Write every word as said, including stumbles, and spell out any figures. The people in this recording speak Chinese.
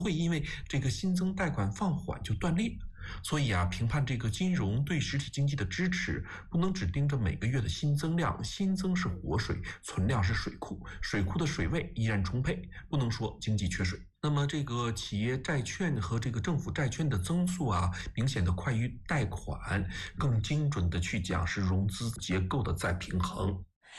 会因为这个新增贷款放缓就断裂。所以啊，评判这个金融对实体经济的支持，不能只盯着每个月的新增量，新增是活水，存量是水库，水库的水位依然充沛，不能说经济缺水。那么这个企业债券和这个政府债券的增速啊，明显的快于贷款，更精准的去讲是融资结构的再平衡。